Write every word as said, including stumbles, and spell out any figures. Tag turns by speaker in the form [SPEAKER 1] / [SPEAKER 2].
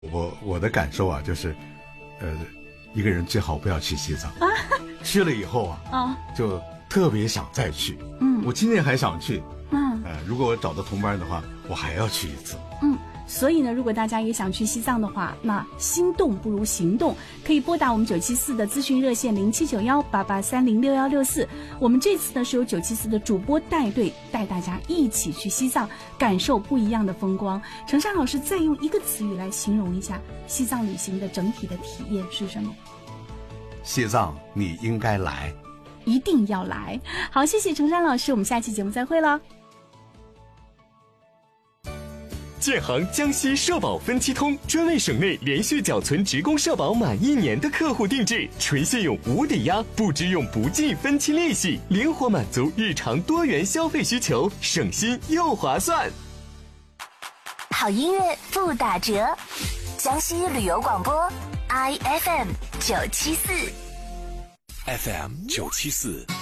[SPEAKER 1] 我我的感受啊，就是，呃，一个人最好不要去西藏，啊、去了以后啊，啊，就特别想再去。嗯，我今年还想去。嗯，呃，如果我找到同伴的话，我还要去一次。
[SPEAKER 2] 嗯。所以呢，如果大家也想去西藏的话，那心动不如行动，可以拨打我们九七四的咨询热线零七九幺八八三零六幺六四。我们这次呢是由九七四的主播带队，带大家一起去西藏，感受不一样的风光。程山老师再用一个词语来形容一下西藏旅行的整体的体验是什么？
[SPEAKER 1] 西藏你应该来，
[SPEAKER 2] 一定要来。好，谢谢程山老师，我们下期节目再会了。
[SPEAKER 3] 建行江西社保分期通专为省内连续缴存职工社保满一年的客户定制，纯信用无抵押，不支用不计分期利息，灵活满足日常多元消费需求，省心又划算。
[SPEAKER 4] 好音乐不打折，江西旅游广播 I F M 九七四
[SPEAKER 5] F M 九七四。